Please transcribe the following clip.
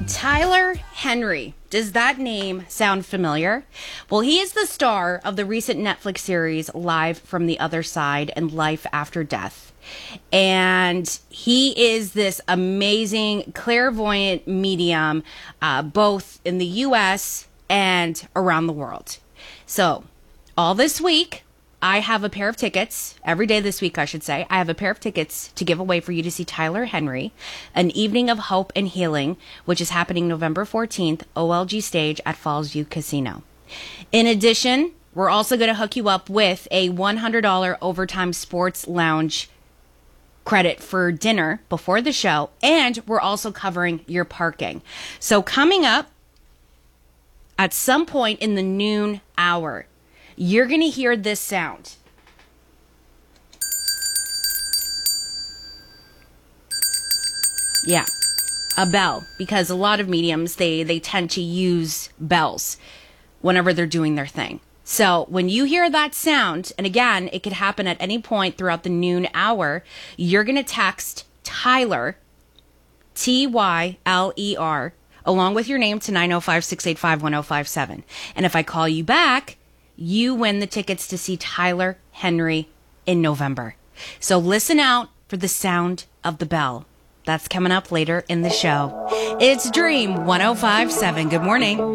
Tyler Henry. Does that name sound familiar? Well, he is the star of the recent Netflix series Live from the Other Side and Life After Death. And he is this amazing clairvoyant medium, both in the U.S. and around the world. So, all this week, I have a pair of tickets, every day this week, I should say. I have a pair of tickets to give away for you to see Tyler Henry, An Evening of Hope and Healing, which is happening November 14th, OLG Stage at Falls View Casino. In addition, we're also going to hook you up with a $100 Overtime Sports Lounge credit for dinner before the show, and we're also covering your parking. So coming up at some point in the noon hour, you're going to hear this sound. Yeah, a bell, because a lot of mediums, they tend to use bells whenever they're doing their thing. So when you hear that sound, and again, it could happen at any point throughout the noon hour, you're going to text Tyler, Tyler, along with your name to 905-685-1057. And if I call you back, you win the tickets to see Tyler Henry in November. So listen out for the sound of the bell. That's coming up later in the show. It's Dream 105.7. Good morning.